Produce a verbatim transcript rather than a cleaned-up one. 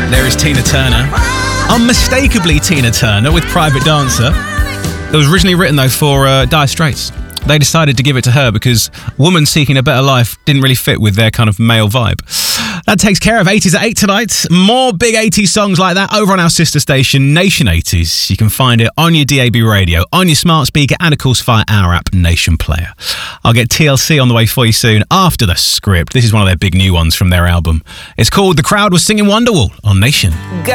There is Tina Turner. Unmistakably Tina Turner with Private Dancer. It was originally written, though, for uh, Dire Straits. They decided to give it to her because Woman Seeking a Better Life didn't really fit with their kind of male vibe. That takes care of eighties at eight tonight. More big eighties songs like that over on our sister station, Nation eighties. You can find it on your D A B radio, on your smart speaker, and of course via our app, Nation Player. I'll get T L C on the way for you soon after the script. This is one of their big new ones from their album. It's called The Crowd Was Singing Wonderwall on Nation.